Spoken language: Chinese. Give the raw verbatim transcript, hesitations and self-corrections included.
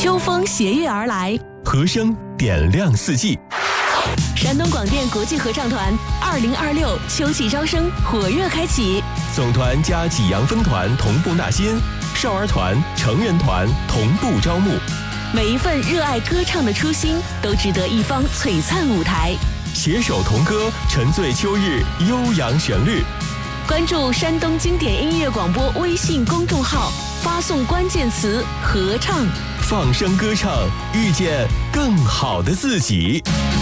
秋风斜月而来， 和声点亮四季。 山东广电国际合唱团二零二六秋季招生火热开启， 总团加济阳分团同步纳新，少儿团、成人团同步招募。 每一份热爱歌唱的初心，都值得一方璀璨舞台。 携手同歌，沉醉秋日悠扬旋律。 关注山东经典音乐广播微信公众号，发送关键词“合唱”， 放声歌唱，遇见更好的自己。